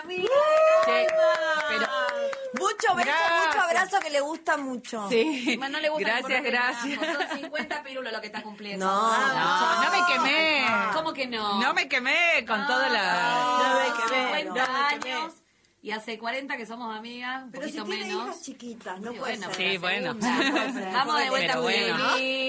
Amiga, pero mucho beso, gracias. mucho abrazo que le gusta mucho. Sí, No le gusta gracias. Son 50 pirulos lo que está cumpliendo. No me quemé. ¿Cómo que no? No me quemé con toda No me Hace quemé, 50 no me quemé. años y hace 40 que somos amigas, un Pero si poquito tiene menos. hijas chiquitas, no Sí, puede bueno, ser. Sí, bueno. Vamos de vuelta Pero a bueno. Juli.